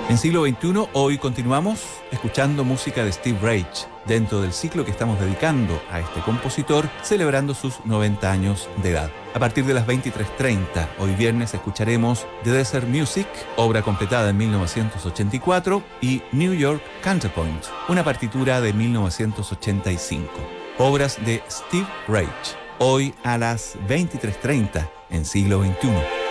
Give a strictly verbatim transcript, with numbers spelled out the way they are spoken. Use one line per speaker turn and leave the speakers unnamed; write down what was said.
En siglo veintiuno, hoy continuamos escuchando música de Steve Reich, dentro del ciclo que estamos dedicando a este compositor, celebrando sus noventa años de edad. A partir de las veintitrés treinta, hoy viernes, escucharemos The Desert Music, obra completada en mil novecientos ochenta y cuatro, y New York Counterpoint, una partitura de mil novecientos ochenta y cinco. Obras de Steve Reich, hoy a las veintitrés treinta en siglo veintiuno.